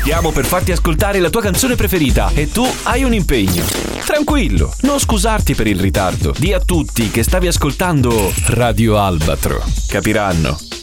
Stiamo per farti ascoltare la tua canzone preferita e tu hai un impegno. Tranquillo, non scusarti per il ritardo. Di a tutti che stavi ascoltando Radio Albatro. Capiranno.